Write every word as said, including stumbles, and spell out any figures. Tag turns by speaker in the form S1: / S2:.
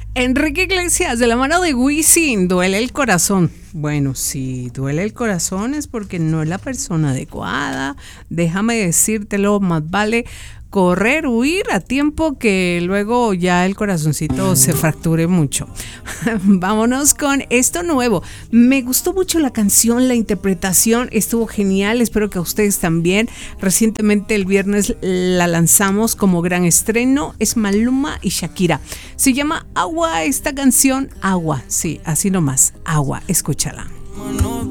S1: Enrique Iglesias, de la mano de Wisin, duele el corazón. Bueno, si duele el corazón es porque no es la persona adecuada. Déjame decírtelo, más vale correr, huir a tiempo que luego ya el corazoncito se fracture mucho. Vámonos con esto nuevo. Me gustó mucho la canción, la interpretación estuvo genial, espero que a ustedes también. Recientemente el viernes la lanzamos como gran estreno, es Maluma y Shakira. Se llama Agua esta canción, Agua, sí, así nomás, Agua, escúchala.